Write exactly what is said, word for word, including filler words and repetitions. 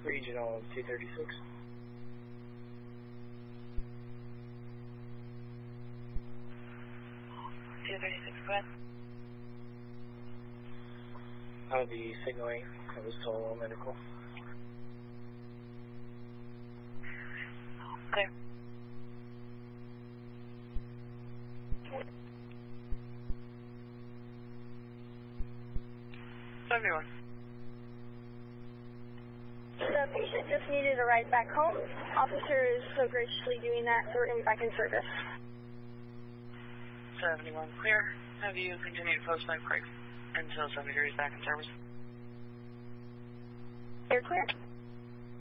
Regional two thirty-six. two thirty-six, go ahead. I'll be signaling. I was told medical. Clear. Everyone. The patient just needed a ride back home. Officer is so graciously doing that, so we're going to be back in service. seventy-one, clear. Have you continued post-night break until seventy degrees back in service? You're clear.